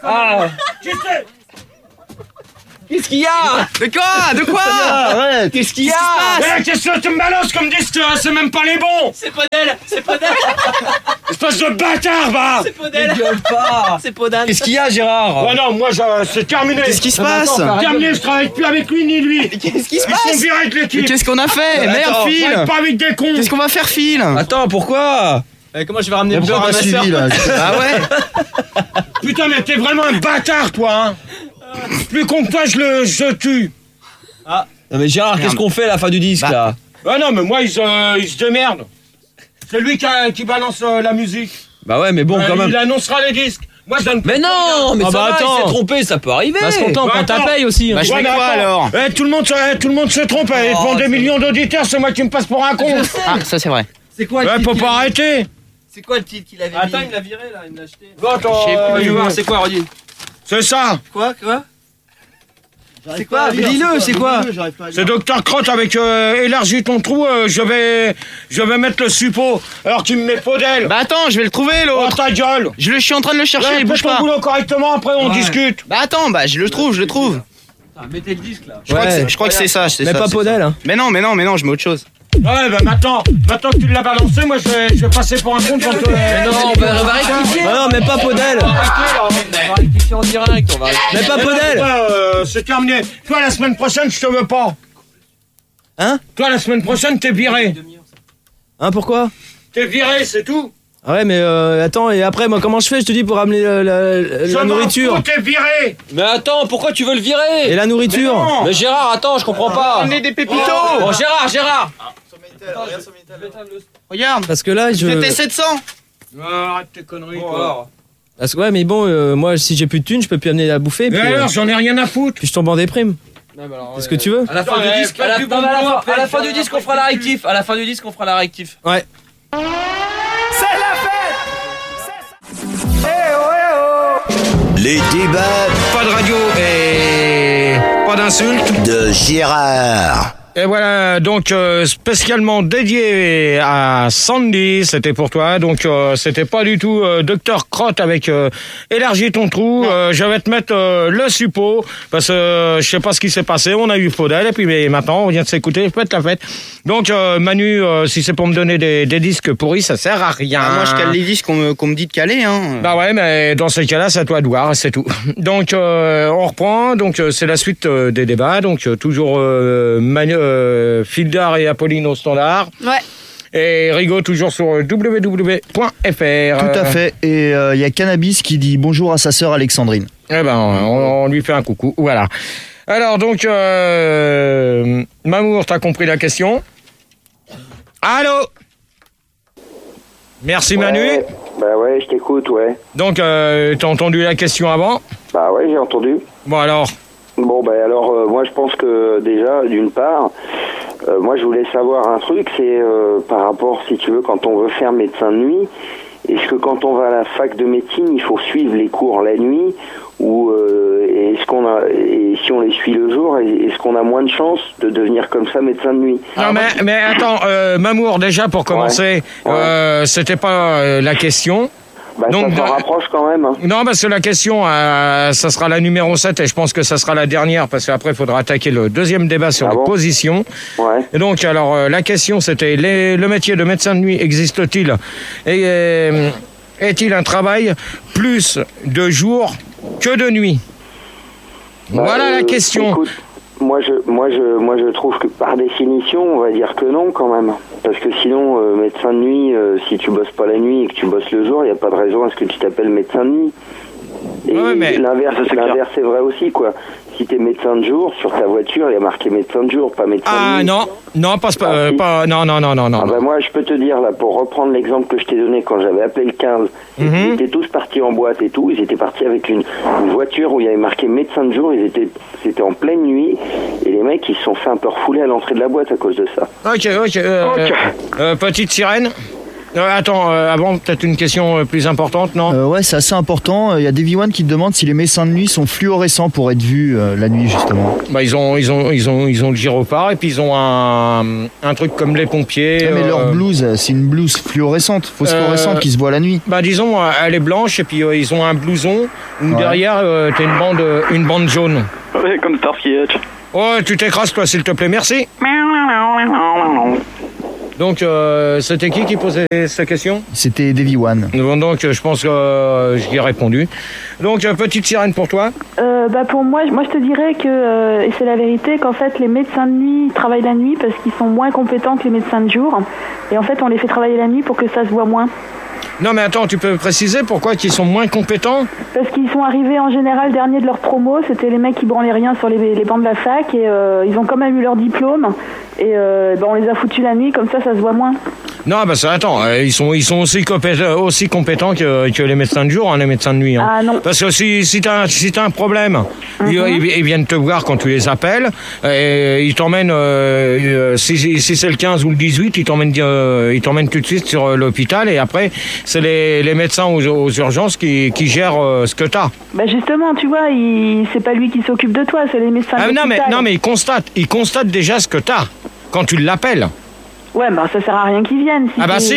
Qu'est-ce qu'il y a? De quoi Arrête. Qu'est-ce qu'il y a? Qu'est-ce que tu me balances comme disque? C'est même pas les bons. C'est Podel. Espèce de bâtard, va. C'est Podel. Gueule pas. C'est Podel. Qu'est-ce qu'il y a, Gérard? Ouais, non, moi, c'est terminé. Qu'est-ce qui se passe? Terminé, je travaille plus avec lui ni lui. Qu'est-ce qui se Ils sont passe? virés de Mais l'équipe. qu'est-ce qu'on a fait? Merde, attends, Je Phil! travaille pas avec des cons. Qu'est-ce qu'on va faire, Phil? Attends, pourquoi? Comment je vais ramener le beurre Pourquoi à t'as ma soeur? suivi là? Ah ouais? Putain, mais t'es vraiment un bâtard, toi, hein. Plus con que toi, je tue. Non mais Gérard, qu'est-ce qu'on fait à la fin du disque là? Ah non, mais moi, ils se démerdent. C'est lui qui balance la musique. Bah ouais, mais bon, quand même. Il annoncera les disques. Moi, je donne Mais non, mais Ah ça bah va, attends. il s'est trompé, ça peut arriver. Bah, ce qu'on Bah, prend ta attends. paye aussi. Bah, je Ouais, fais mais quoi attends. alors? Tout le monde se trompe. Et devant des millions d'auditeurs, c'est moi qui me passe pour un con. Ah, ça c'est vrai. C'est quoi Ouais, faut pas arrêter. C'est quoi le titre qu'il avait mis? Attends, il me l'a viré là, il me l'a acheté. Attends, Je vais voir, c'est quoi, redis? c'est ça. Quoi? C'est quoi? Mais dis-le, c'est quoi? C'est Dr Crotte avec élargis ton trou. Je vais mettre le suppôt. Alors tu me mets Podel. Bah attends, je vais le trouver Oh l'autre. ta gueule. Je suis en train de le chercher, Ouais, fais bouge ton pas. boulot correctement. Après on discute. Bah attends, bah je le trouve. Mettez le disque là. Je crois que c'est ça. Mais pas Podel, hein. Mais non, je mets autre chose. Ouais, bah maintenant que tu l'as balancé, moi je vais passer pour un con quand Non, on va rectifier. Non, mais pas Podel. On va rectifier en direct, on va. Mais pas Podel. C'est terminé. Toi la semaine prochaine, je te veux pas. Hein? Toi la semaine prochaine, t'es viré. Hein, pourquoi? T'es viré, c'est tout. Ah ouais, mais attends, et après, moi, comment je fais, je te dis, pour ramener la nourriture? Fous, t'es viré. Mais attends, pourquoi tu veux le virer? Et la nourriture? Non. Mais Gérard, attends, je comprends pas. On est des pépitos. Bon, Gérard. Regarde. Parce que là, C'était 700. Arrête tes conneries, quoi. Parce que ouais, mais bon, moi, si j'ai plus de thunes, je peux plus amener à bouffer. Mais Puis, alors, j'en ai rien à foutre. puis je tombe en déprime. Qu'est-ce que tu veux? À la fin du disque, à la fin du disque, on fera la rectif. À la fin du disque, on fera la rectif. Ouais. Les débats Pas de radio et pas d'insultes. de Gérard. Et voilà, donc spécialement dédié à Sandy, c'était pour toi. Donc c'était pas du tout Dr Crotte avec élargis ton trou. Je vais te mettre le suppôt parce que je sais pas ce qui s'est passé. On a eu Podel et puis mais maintenant on vient de s'écouter. Faites la fête. Donc Manu, si c'est pour me donner des disques pourris, ça sert à rien. Ah, moi je cale les disques qu'on me dit de caler hein. Bah ouais, mais dans ce cas-là, c'est à toi de voir, c'est tout. Donc, on reprend. Donc, c'est la suite des débats. Donc, toujours Fildar et Apolline au standard. Ouais. Et Rigaud toujours sur www.fr. Tout à fait. Et il y a Cannabis qui dit bonjour à sa sœur Alexandrine. Eh ben, on lui fait un coucou. Voilà. Alors, donc, Mamour, t'as compris la question? Allô? Merci, Manu. Bah ouais, je t'écoute, ouais. Donc, t'as entendu la question avant? Bah ouais, j'ai entendu. Bon, alors? Bon, bah alors, moi je pense que déjà, d'une part, moi je voulais savoir un truc, c'est par rapport, si tu veux, quand on veut faire médecin de nuit, est-ce que quand on va à la fac de médecine, il faut suivre les cours la nuit ou est-ce qu'on a, et si on les suit le jour, est-ce qu'on a moins de chances de devenir comme ça médecin de nuit? Non, mais attends, Mamour, déjà pour commencer, c'était pas la question. Bah, Donc, ça s'en rapproche quand même. Hein. Non, parce que la question, ça sera la numéro 7 et je pense que ça sera la dernière parce qu'après, il faudra attaquer le deuxième débat sur les positions. Ouais. Et donc, alors, la question, c'était le métier de médecin de nuit existe-t-il et est-il un travail plus de jour que de nuit? Bah, voilà la question. Écoute, moi je trouve que par définition, on va dire que non quand même. Parce que sinon, médecin de nuit, si tu bosses pas la nuit et que tu bosses le jour, il n'y a pas de raison à ce que tu t'appelles médecin de nuit. Et l'inverse c'est vrai aussi, quoi. Si t'es médecin de jour, sur ta voiture, il y a marqué médecin de jour, pas médecin de nuit. Ah non, non. Ah bah moi, je peux te dire, là, pour reprendre l'exemple que je t'ai donné quand j'avais appelé le 15, ils étaient tous partis en boîte et tout, ils étaient partis avec une voiture où il y avait marqué médecin de jour, c'était en pleine nuit, et les mecs, ils se sont fait un peu refouler à l'entrée de la boîte à cause de ça. Ok. Petite sirène. Attends, avant, peut-être une question plus importante, non? Ouais, c'est assez important. Il y a Davy One qui te demande si les médecins de nuit sont fluorescents pour être vus la nuit, justement. Bah, ils ont le gyrophare et puis ils ont un truc comme les pompiers. Ouais, mais leur blouse, c'est une blouse fluorescente, phosphorescente qui se voit la nuit. Bah, disons, elle est blanche et puis ils ont un blouson où derrière, t'as une bande jaune. Ouais, comme Starsky Hutch. Ouais, tu t'écrases, toi, s'il te plaît, merci. Donc, c'était qui posait cette question? C'était Davy One. Donc, je pense que j'y ai répondu. Donc, petite sirène pour toi. Pour moi, je te dirais que, et c'est la vérité, qu'en fait, les médecins de nuit travaillent la nuit parce qu'ils sont moins compétents que les médecins de jour. Et en fait, on les fait travailler la nuit pour que ça se voit moins. Non, mais attends, tu peux préciser pourquoi ils sont moins compétents? Parce qu'ils sont arrivés en général dernier de leur promo. C'était les mecs qui branlaient rien sur les bancs de la fac. Et ils ont quand même eu leur diplôme. Et on les a foutus la nuit, comme ça se voit moins. Non, attends, ils sont aussi compétents que les médecins de jour, les médecins de nuit. Ah non. Parce que si t'as un problème, ils viennent te voir quand tu les appelles, et ils t'emmènent, si c'est le 15 ou le 18, ils t'emmènent tout de suite sur l'hôpital, et après, c'est les médecins aux urgences qui gèrent ce que t'as. Bah justement, tu vois, c'est pas lui qui s'occupe de toi, c'est les médecins de l'hôpital. Non, mais ils constatent déjà ce que t'as quand tu l'appelles. Ouais, ça sert à rien qu'ils viennent.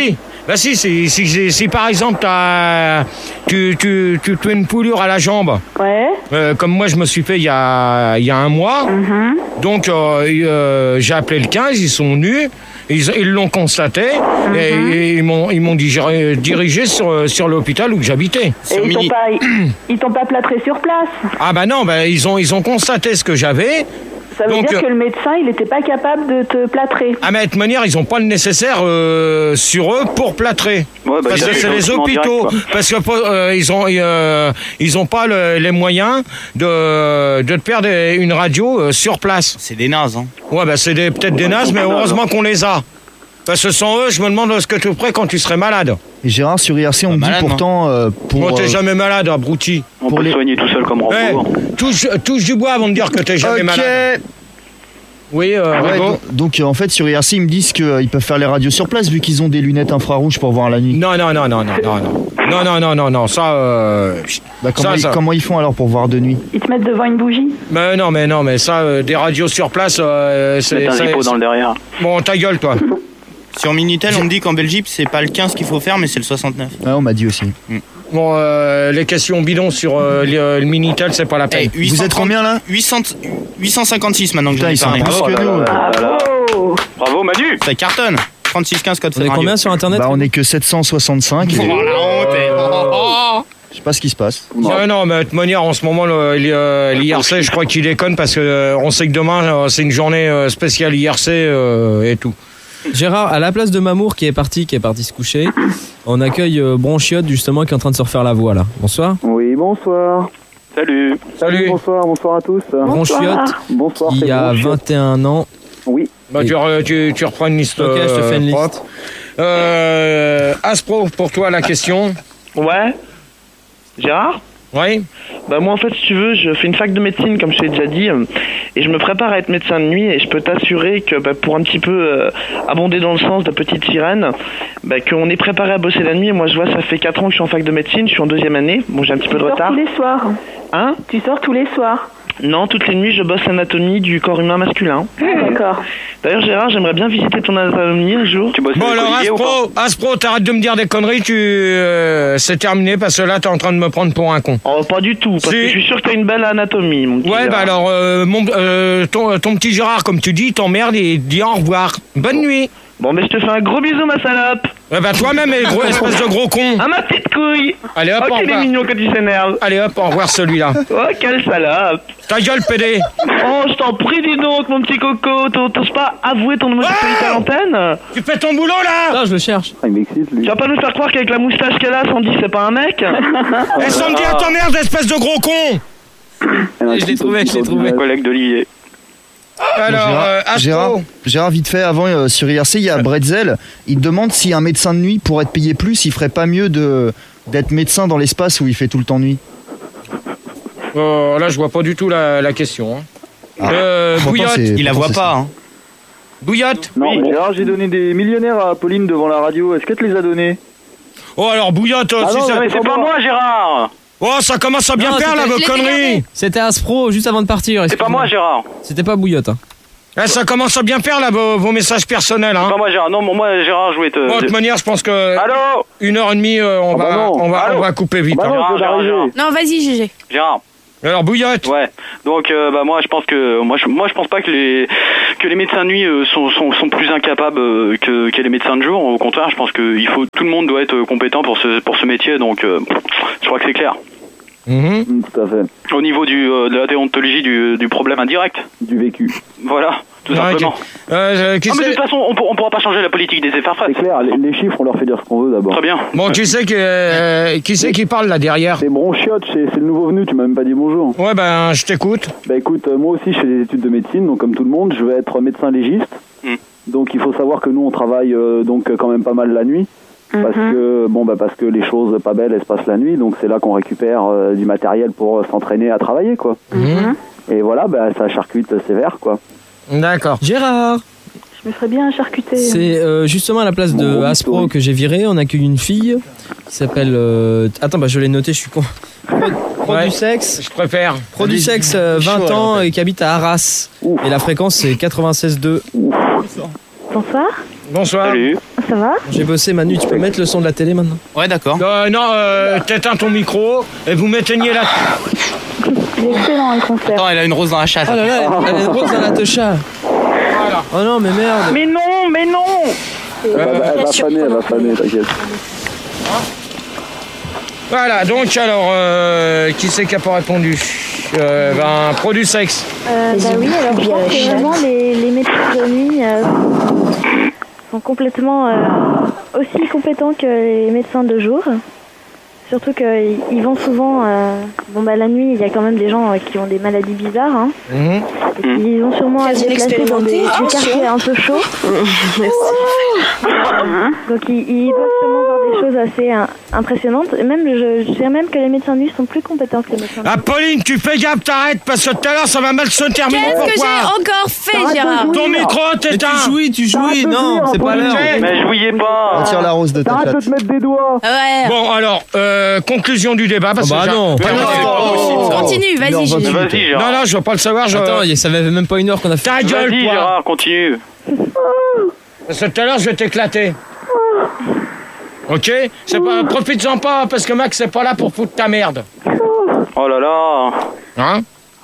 Si par exemple tu fais une poulure à la jambe, comme moi je me suis fait il y a un mois, donc j'ai appelé le 15, ils sont venus, ils l'ont constaté et ils m'ont dirigé sur l'hôpital où j'habitais. Et ils t'ont pas plâtré sur place? Ah bah non, ils ont constaté ce que j'avais. Ça veut dire que le médecin, il n'était pas capable de te plâtrer. Ah, mais de toute manière, ils n'ont pas le nécessaire sur eux pour plâtrer. Ouais, parce que c'est les hôpitaux. Parce que ils ont pas les moyens de te faire une radio sur place. C'est des nazes, hein. Ouais, c'est peut-être des nazes, mais heureusement qu'on les a. Parce que sans eux, je me demande ce que tu ferais quand tu serais malade. Et Gérard, sur IRC, on me dit pourtant... t'es jamais malade, abruti. On peut le soigner tout seul comme Rambo. Touche du bois avant de dire que t'es jamais malade. Oui, donc en fait sur IRC ils me disent qu'ils peuvent faire les radios sur place vu qu'ils ont des lunettes infrarouges pour voir la nuit. Non, ça... comment ils font alors pour voir de nuit? Ils te mettent devant une bougie? Mais ça, des radios sur place, c'est un zippo dans le derrière. Bon, ta gueule, toi. Sur Minitel, on me dit qu'en Belgique, c'est pas le 15 qu'il faut faire, mais c'est le 69. Ah, on m'a dit aussi. Bon, les questions bidons sur le Minitel, c'est pas la peine. Vous êtes combien là? 856 maintenant que j'en ai parlé. Bravo Manu. Ça cartonne. 3615 code Fédéral. On est combien sur internet? On est que 765. Oh la honte. Je sais pas ce qui se passe. Non, mais de toute manière, en ce moment, l'IRC, je crois qu'il déconne parce qu'on sait que demain, c'est une journée spéciale IRC et tout. Gérard, à la place de Mamour qui est parti se coucher, on accueille Bronchiotte justement qui est en train de se refaire la voix là. Bonsoir. Oui, bonsoir. Salut. Bonsoir à tous. Bronchiotte, qui a 21 ans. Oui. Tu reprends une liste. Ok, je te fais une liste. Aspro, pour toi la question. Ouais. Gérard ? Oui. Moi en fait si tu veux je fais une fac de médecine comme je t'ai déjà dit et je me prépare à être médecin de nuit et je peux t'assurer que pour un petit peu abonder dans le sens de petite sirène qu'on est préparé à bosser la nuit. Moi je vois ça fait 4 ans que je suis en fac de médecine, je suis en 2e année, bon j'ai un petit peu de retard. Tu sors tous les soirs? Hein? Tu sors tous les soirs? Non, toutes les nuits je bosse l'anatomie du corps humain masculin. D'accord. D'ailleurs Gérard, j'aimerais bien visiter ton anatomie un jour. Tu bosses bon alors Aspro, t'arrêtes de me dire des conneries, c'est terminé parce que là t'es en train de me prendre pour un con. Oh pas du tout, parce que je suis sûr que t'as une belle anatomie mon petit Gérard. Alors ton petit Gérard comme tu dis, t'emmerde et dit au revoir. Bonne nuit. Bon je te fais un gros bisou ma salope. Toi-même espèce de gros con. Ah ma petite couille. Allez hop, oh qu'il est mignon quand il s'énerve. Allez hop, au revoir celui-là. Oh quelle salope. Ta gueule pédé. Oh je t'en prie dis donc mon petit coco, t'oses pas avouer ton homosexualité à l'antenne? Tu fais ton boulot là. Non je le cherche. Il m'excite lui. Tu vas pas nous faire croire qu'avec la moustache qu'elle a, Sandy c'est pas un mec? Et Sandy à ton merde espèce de gros con. Je l'ai trouvé. Collègue d'Olivier. Alors, Gérard, vite fait, avant sur IRC, il y a Bretzel. Il demande si un médecin de nuit, pour être payé plus, il ferait pas mieux d'être médecin dans l'espace où il fait tout le temps nuit. Là, je vois pas du tout la question. Bouillotte, il la voit pas. Bouillotte. Non, mais Gérard, j'ai donné des millionnaires à Pauline devant la radio. Est-ce qu'elle te les a donnés? Oh, alors Bouillotte, Ah si non, ça... mais c'est pas moi, Gérard. Oh, ça commence à bien Non, faire, là, c'était- vos je l'ai conneries. C'était Aspro juste avant de partir. C'est pas moi, Gérard. C'était pas Bouillotte. Hein. Eh, ça commence à bien faire, là, vos messages personnels. Hein. C'est pas moi, Gérard. Non, moi, Gérard, je voulais te... Bon, de toute manière, je pense que... Allô 1h30, on va couper vite. hein. Gérard. Non, vas-y, GG. Gérard. Alors Bouillotte. Ouais. Donc moi je pense que moi je pense pas que les médecins de nuit sont plus incapables que les médecins de jour. Au contraire, je pense que tout le monde doit être compétent pour ce métier. Donc je crois que c'est clair. Tout à fait. Au niveau de la déontologie du problème indirect. Du vécu. Voilà, tout simplement. Mais de toute façon, on pourra pas changer la politique des efforts. C'est clair, les chiffres, on leur fait dire ce qu'on veut d'abord. Très bien. Bon, qui c'est qui parle là derrière? C'est Bronchiotte, c'est le nouveau venu, tu m'as même pas dit bonjour. Ouais, ben, je t'écoute. Bah écoute, moi aussi je fais des études de médecine, donc comme tout le monde, je vais être médecin légiste. Donc il faut savoir que nous on travaille donc quand même pas mal la nuit. Parce que les choses pas belles elles se passent la nuit, donc c'est là qu'on récupère du matériel pour s'entraîner à travailler quoi. Et voilà, ça charcute sévère quoi. D'accord. Gérard. Je me ferais bien charcuter. C'est justement à la place de Aspro que j'ai viré, on accueille une fille qui s'appelle... Attends, je l'ai noté, je suis con. Pro du sexe. Je préfère. Pro du sexe, 20 ans et qui habite à Arras. Et la fréquence c'est 96.2. Bonsoir. Bonsoir. Salut. Ça va? J'ai bossé Manu, tu peux mettre le son de la télé maintenant? Ouais, d'accord. T'éteins ton micro et vous m'éteignez la... Il est excellent le concert. Attends, elle a une rose dans la chatte. Oh là là, elle a une rose dans la techa. Voilà. Oh non, mais merde. Mais non. Elle va faner, t'inquiète. Voilà, donc alors, qui c'est qui a pas répondu? Pro du sexe. Oui, alors je pense que vraiment les médecins de nuit sont complètement aussi compétents que les médecins de jour. Surtout qu'ils vont souvent... la nuit, il y a quand même des gens qui ont des maladies bizarres. Hein. Et ils ont sûrement à se déplacer dans des quartiers un peu chauds. Donc ils doivent sûrement voir des choses assez impressionnantes. Et même, je dirais même que les médecins de nuit sont plus compétents que les médecins de jour. Ah, Pauline, tu fais gaffe, t'arrêtes, parce que tout à l'heure, ça va mal se terminer. Qu'est-ce que Pourquoi? j'ai encore fait, Gérard? Ton micro, t'éteins. Tu jouis, non, c'est pas l'heure. Mais jouiez pas. Retire la rose de ta Arrête de chatte. te mettre des doigts. Ouais. Bon, alors, conclusion du débat. Parce que non. Continue, vas-y, GG. Vas-y, Gérard. Non, je veux pas le savoir. Attends, ça fait même pas une heure qu'on a fait. Ta gueule, Vas-y, toi. Gérard, continue. Parce que tout à l'heure, je vais t'éclater. Ok? Profites-en pas, parce que Max, c'est pas là pour foutre ta merde. Oh là là. Hein?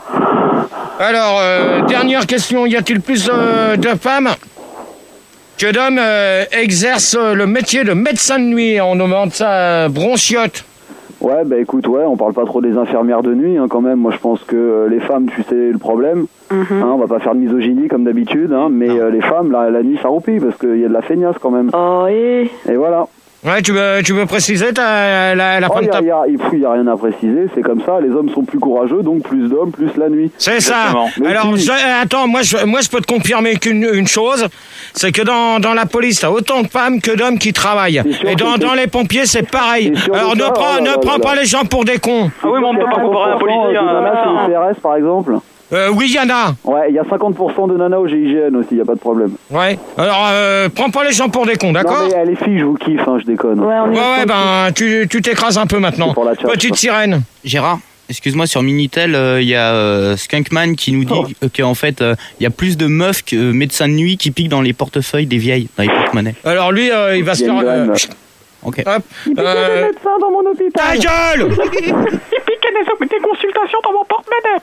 Alors, dernière question. Y a-t-il plus de femmes que d'hommes exercent le métier de médecin de nuit? On demande ça Bronchiotte. Ouais, écoute, on parle pas trop des infirmières de nuit quand même. Moi je pense que les femmes, tu sais le problème. On va pas faire de misogynie comme d'habitude, mais les femmes, la nuit ça roupille parce qu'il y a de la feignasse quand même. Oh, Et voilà. Ouais, tu veux préciser la fin de ta... Il y a rien à préciser, c'est comme ça. Les hommes sont plus courageux, donc plus d'hommes, plus la nuit. C'est ça. Mais Alors, si. attends, moi je peux te confirmer qu'une chose, c'est que dans la police, t'as autant de femmes que d'hommes qui travaillent. Et dans les pompiers, c'est pareil. Alors ne prends pas les gens pour des cons. Ah oui, mais on ne peut pas comparer un policier à un C'est médecin. le CRS par exemple. Oui, il y en a. Ouais, il y a 50% de nanas au GIGN aussi, il y a pas de problème. Ouais. Alors, prends pas les gens pour des cons, d'accord? Non mais les filles, je vous kiffe, je déconne. Ouais, tu t'écrases un peu maintenant. Petite sirène. Gérard, excuse-moi, sur Minitel, il y a Skunkman qui nous dit qu'en fait, il y a plus de meufs que médecins de nuit qui piquent dans les portefeuilles des vieilles, dans les porte-monnaies. Alors lui, il va se faire... Ok. Hop. Il pique des médecins dans mon hôpital. Ta gueule. Il pique des consultations dans mon porte-monnaie.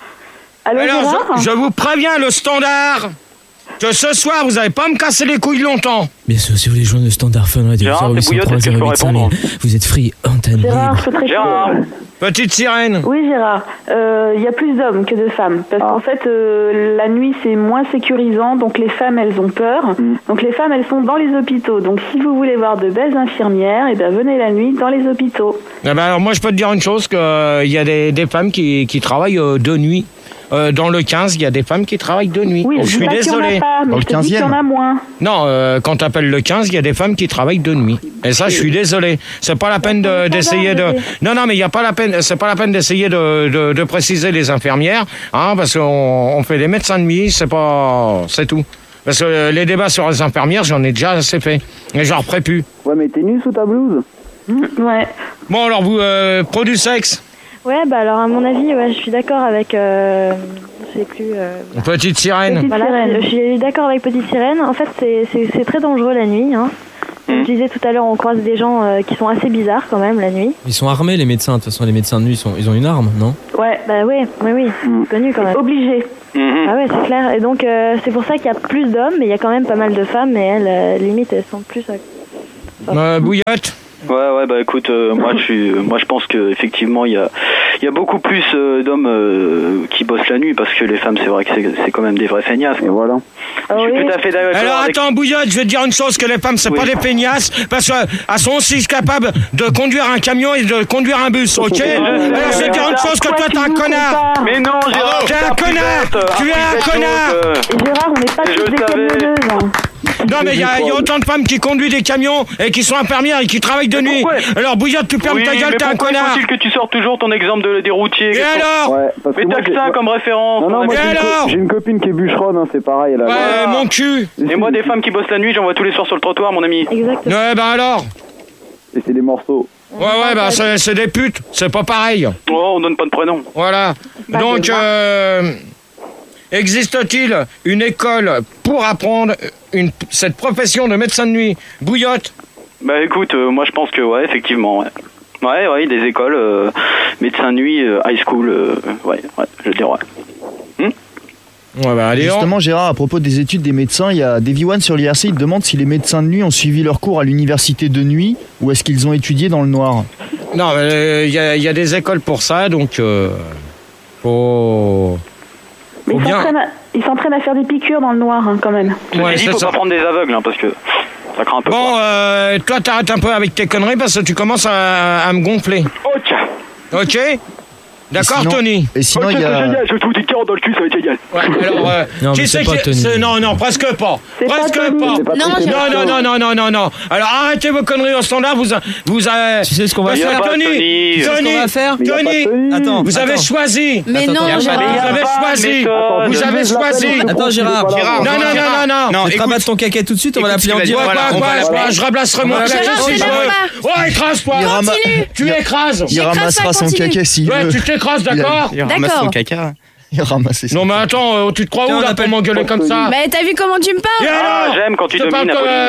Alors, je vous préviens, le standard, que ce soir, vous n'allez pas me casser les couilles longtemps. Bien sûr, si vous voulez joindre le standard Fun Radio Gérard, c'est 0803 Bouillotte, est-ce que je peux 08 5000, répondre? vous êtes free, antenne Gérard, libre. je peux te répondre. Gérard. Petite sirène. Oui, Gérard. Il y a plus d'hommes que de femmes. Parce qu'en fait, la nuit, c'est moins sécurisant. Donc, les femmes, elles ont peur. Donc, les femmes, elles sont dans les hôpitaux. Donc, si vous voulez voir de belles infirmières, venez la nuit dans les hôpitaux. Alors, moi, je peux te dire une chose, qu'il y a des femmes qui travaillent de nuit. Dans le 15, il y a des femmes qui travaillent de nuit. Oui, je suis désolé. Mais je te dis qu'il y en a moins. Non, quand tu appelles le 15, il y a des femmes qui travaillent de nuit. Et ça, je suis désolé. C'est pas la peine d'essayer de... Non, mais il y a pas la peine. C'est pas la peine d'essayer de préciser les infirmières, parce qu'on fait des médecins de nuit. C'est tout. Parce que les débats sur les infirmières, j'en ai déjà assez fait. Et j'en referai plus. Ouais, mais t'es nu sous ta blouse? Ouais. Bon, alors vous, pro du sexe? Ouais, bah alors à mon avis, ouais, je suis d'accord avec... je sais plus... Petite sirène. Voilà, je suis d'accord avec Petite Sirène. En fait, c'est très dangereux la nuit. Hein. Comme je disais tout à l'heure, on croise des gens qui sont assez bizarres quand même la nuit. Ils sont armés, les médecins. De toute façon, les médecins de nuit, ils ont une arme, non? Ouais, bah oui, connu quand même. Obligé. Ah ouais, c'est clair. Et donc, c'est pour ça qu'il y a plus d'hommes, mais il y a quand même pas mal de femmes, mais elles, limite, elles sont plus... Bouillotte? Ouais, bah écoute, moi je pense que effectivement il y a beaucoup plus d'hommes qui bossent la nuit, parce que les femmes, c'est vrai que c'est quand même des vrais feignasses. Et voilà. Je suis tout à fait d'accord. Alors attends, Bouillotte, je vais te dire une chose, que les femmes, c'est pas des feignasses, parce qu'elles sont aussi capables de conduire un camion et de conduire un bus, ok? Alors je vais te dire une chose, que toi t'es un connard. Mais non, Gérard, t'es un connard. Tu es un connard. Et Gérard, on n'est pas tous des camionneuses. Non, mais il y a autant de femmes qui conduisent des camions et qui sont infirmières et qui travaillent de nuit. Alors Bouillotte, tu fermes ta gueule, t'es un connard. Faut-il que tu sors toujours ton exemple des routiers? Et alors? Mais t'as que ça comme référence. Non, moi j'ai une copine qui est bûcheronne, hein, c'est pareil. Elle a... Ouais, mon cul. Et moi, des femmes qui bossent la nuit, j'en vois tous les soirs sur le trottoir, mon ami. Exactement. Ouais, bah alors? Et c'est des morceaux. Ouais, bah c'est des putes, c'est pas pareil. Oh, on donne pas de prénom. Voilà. Donc, existe-t-il une école pour apprendre cette profession de médecin de nuit? Bouillotte? Bah écoute, moi je pense que ouais, effectivement, ouais. Ouais, des écoles, médecin de nuit, high school, ouais, je dirais ouais. Ouais, bah, allez, justement, Gérard, à propos des études des médecins, il y a Davy One sur l'IRC, il demande si les médecins de nuit ont suivi leur cours à l'université de nuit ou est-ce qu'ils ont étudié dans le noir. Non, il y a des écoles pour ça, donc faut... Mais ils s'entraînent à faire des piqûres dans le noir, hein, quand même. Ouais, il faut pas prendre des aveugles, hein, parce que ça craint un peu. Bon, toi, t'arrêtes un peu avec tes conneries parce que tu commences à me gonfler. Ok. D'accord, sinon, Tony? Et sinon, il y a... génial, je trouve des carottes dans le cul, ça va être génial. Ouais, alors, non, qui c'est qui... Non, presque pas. Presque pas. Non. Alors, arrêtez vos conneries au standard, vous avez... Tu sais ce qu'on va faire, Tony? Attends, vous avez choisi. Mais non, Vous avez choisi. Attends, Gérard. Non. Tu rabattes ton caquet tout de suite, on va l'appeler en direct. Je rablasserai mon caquet si je veux. Ouais, écrase-toi. Tu écrases. Il ramassera son caquet s'il veut. Ouais, tu t'écrases, d'accord? Il ramasse son caca. Il ramasse son Non, mais attends, tu te crois où là pour m'engueuler comme ça? Mais t'as vu comment tu me parles? Ah, j'aime quand tu domines,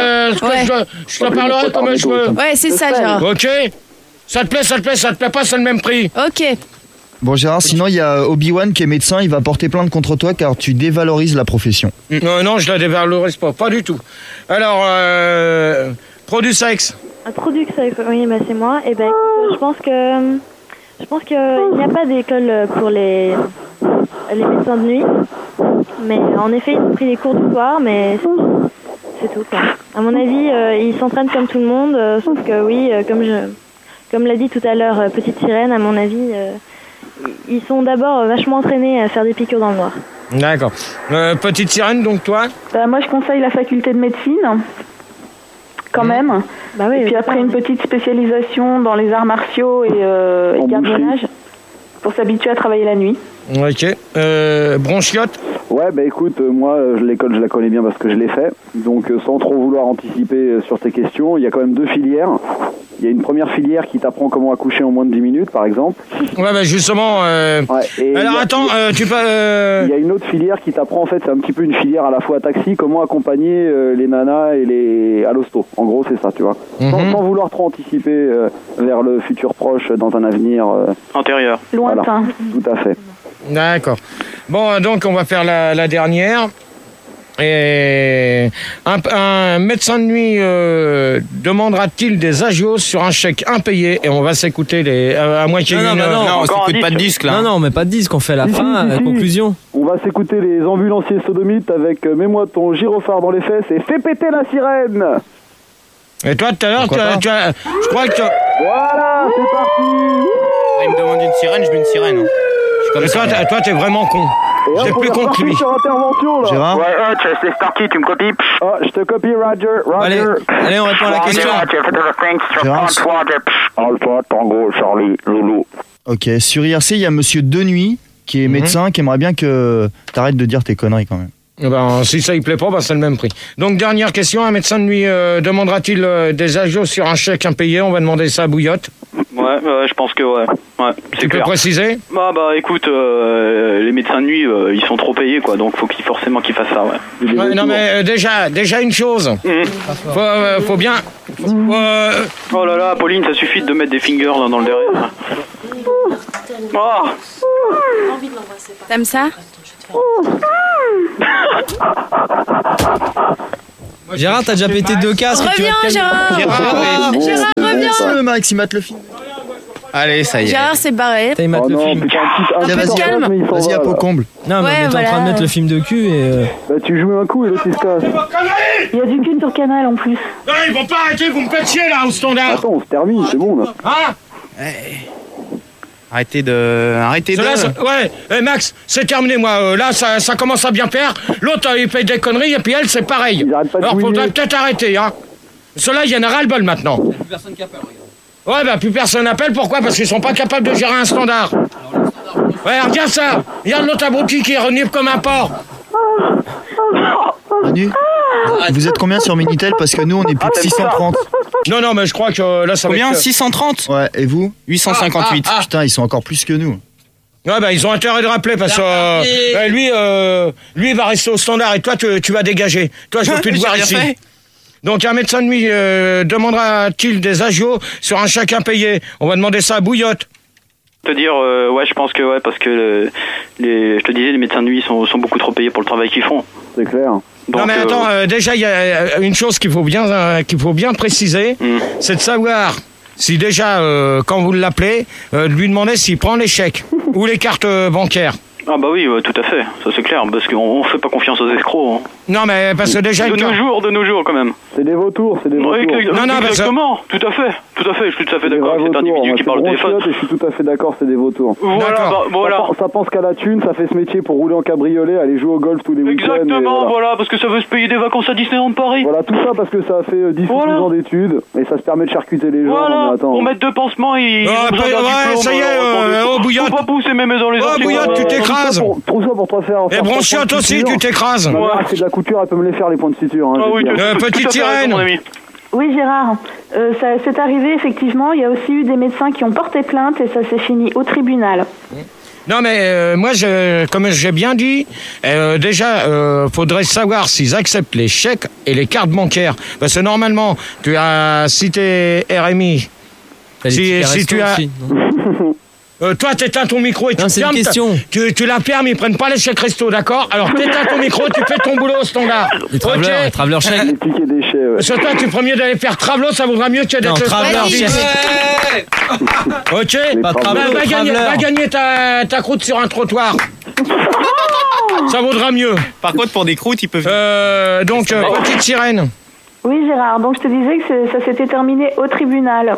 je te parlerai comme je veux. Ouais, c'est ça, Gérard. Ok? Ça te plaît pas, c'est le même prix. Ok. Bon, Gérard, sinon il y a Obi-Wan qui est médecin, il va porter plainte contre toi car tu dévalorises la profession. Non, je la dévalorise pas du tout. Alors, pro du sexe. Pro du sexe, oui, bah c'est moi. Et ben, je pense qu'il n'y a pas d'école pour les médecins de nuit. Mais en effet, ils ont pris des cours du soir, mais c'est tout, quoi. À mon avis, ils s'entraînent comme tout le monde, sauf que oui, comme l'a dit tout à l'heure Petite Sirène, à mon avis, ils sont d'abord vachement entraînés à faire des piqûres dans le noir. D'accord. Petite Sirène, donc toi? Bah, moi, je conseille la faculté de médecine, quand même. Bah oui, et puis après, une petite spécialisation dans les arts martiaux et gardiennage pour s'habituer à travailler la nuit. Ok. Bronchiotte? Ouais, bah écoute, moi, l'école, je la connais bien parce que je l'ai fait. Donc, sans trop vouloir anticiper sur tes questions, il y a quand même deux filières. Il y a une première filière qui t'apprend comment accoucher en moins de 10 minutes, par exemple. Ouais, bah justement... Alors, attends, tu peux... Il y a une autre filière qui t'apprend, en fait, c'est un petit peu une filière à la fois taxi, comment accompagner les nanas et à l'hosto. En gros, c'est ça, tu vois. Sans vouloir trop anticiper vers le futur proche, dans un avenir... antérieur. Lointain. Voilà, tout à fait. D'accord. Bon, donc on va faire la dernière. Et un médecin de nuit demandera-t-il des agios sur un chèque impayé? Et on va s'écouter à moitié d'une heure. Non, on s'écoute pas de disque là. Non, on met pas de disque, on fait la fin, la conclusion. On va s'écouter les ambulanciers sodomites avec Mets-moi ton gyrophare dans les fesses et fais péter la sirène. Et toi, tout à l'heure, je crois que... Voilà, c'est parti. Il me demande une sirène, je mets une sirène. Mais toi, t'es vraiment con. T'es plus con que lui. Sur intervention, là. Gérard? Ouais, c'est Starkey, tu me copies? Ah, je te copie, Roger. Allez, on répond à la question. Gérard? Alpha, Tango, Charlie, Loulou. Ok, sur IRC, il y a monsieur Denuy qui est médecin, qui aimerait bien que t'arrêtes de dire tes conneries quand même. Ben, si ça ne plaît pas, ben, c'est le même prix. Donc, dernière question, un médecin de nuit demandera-t-il des agios sur un chèque impayé? On va demander ça à Bouillotte. Ouais, je pense que ouais. Tu peux préciser? Bah écoute, les médecins de nuit, ils sont trop payés, quoi, donc faut forcément qu'ils fassent ça, ouais. Ouais, non mais déjà une chose. Faut bien. Oh là là, Pauline, ça suffit de mettre des fingers dans le derrière. Oh. T'aimes ça? Gérard, t'as déjà pété 2 casques. Reviens, Gérard. Gérard, reviens. Max, il mate le film. Allez, ça y est. Gérard s'est barré. T'as maté le film. Vas-y, à peau comble. Non, mais on est en train de mettre le film de cul et. Bah, tu joues un coup et l'autre il se casse. Il y a du cul sur Canal en plus. Non, ils vont pas arrêter, vous me faites chier là au standard. Attends, on se termine, c'est bon là. Hein? Arrêtez de. Ouais, Max, c'est terminé, moi. Là, ça commence à bien faire. L'autre, il fait des conneries, et puis elle, c'est pareil. Alors, faudrait peut-être arrêter, hein. Ceux-là, il y en a ras-le-bol maintenant. Il n'y a plus personne qui appelle, regarde. Ouais, bah, plus personne n'appelle. Pourquoi? Parce qu'ils sont pas capables de gérer un standard. Ouais, regarde ça. Regarde l'autre abruti qui renifle comme un porc. Manu, vous êtes combien sur Minitel? Parce que nous, on est plus de 630. Non, mais je crois que là, ça va être... Combien? 630? Ouais, et vous? 858. Putain, ils sont encore plus que nous. Ouais, bah, ils ont intérêt de rappeler parce que lui, il va rester au standard et toi, tu vas dégager. Toi, je veux plus te voir ici. Donc, un médecin de nuit demandera-t-il des agios sur un chèque impayé? On va demander ça à Bouillotte. Te dire, ouais, je pense que ouais, parce que je te disais, les médecins de nuit sont beaucoup trop payés pour le travail qu'ils font. C'est clair. Donc, non mais attends, déjà il y a une chose qu'il faut bien préciser, c'est de savoir si déjà quand vous l'appelez, de lui demander s'il prend les chèques ou les cartes bancaires. Ah bah oui, tout à fait, ça c'est clair, parce qu'on fait pas confiance aux escrocs. Hein. Non mais parce que déjà... De nos jours quand même. C'est des vautours, c'est des vautours. Exactement, tout à fait, je suis tout à fait d'accord avec cet individu qui parle au téléphone. Je suis tout à fait d'accord, c'est des vautours. Voilà. Ça pense qu'à la thune, ça fait ce métier pour rouler en cabriolet, aller jouer au golf tous les week-ends. Exactement, voilà, parce que ça veut se payer des vacances à Disneyland Paris. Voilà, tout ça parce que ça a fait 10 ou 12 ans d'études, et ça se permet de charcuter les gens. Voilà, pour mettre 2 pansements, ils ont besoin d'un diplôme. Ça y est, Bouillotte. Faut pas pousser même dans les Oh, Bouillotte, tu t'écrases. Pour toi faire. Et Bronchiotte aussi, tu t'écrases. Ma mère, c'est de la couture, elle peut me les faire les points de suture. Hein, petite sirène. Oui, Gérard, ça c'est arrivé effectivement. Il y a aussi eu des médecins qui ont porté plainte et ça s'est fini au tribunal. Non mais moi, comme j'ai bien dit, déjà, faudrait savoir s'ils acceptent les chèques et les cartes bancaires. Parce que normalement, tu as cité RMI. Si tu as... toi, t'éteins ton micro et tu fermes. Tu la fermes, ils prennent pas les chèques resto, d'accord? Alors t'éteins ton micro, tu fais ton boulot au standard. Traveler chèque. Les tickets déchets, ouais. Parce que toi, tu ferais mieux d'aller faire Travelo, ça vaudra mieux que d'être le Traveler Ok. Pas Va gagner ta croûte sur un trottoir. Ça vaudra mieux. Par contre, pour des croûtes, ils peuvent... Donc, petite sirène. Oui, Gérard, donc je te disais que ça s'était terminé au tribunal.